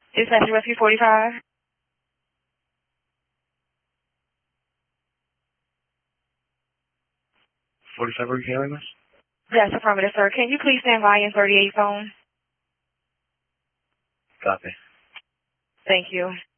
Dispatch Rescue 45. 45, are you hearing us? Yes, affirmative, sir. Can you please stand by in 38 phone? Copy. Thank you.